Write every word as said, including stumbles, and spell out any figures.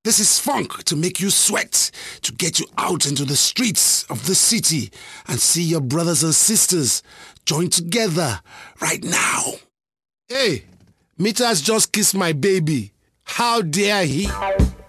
This is funk to make you sweat, to get you out into the streets of the city and see your brothers and sisters join together right now. Hey, Meter has just kissed my baby. How dare he?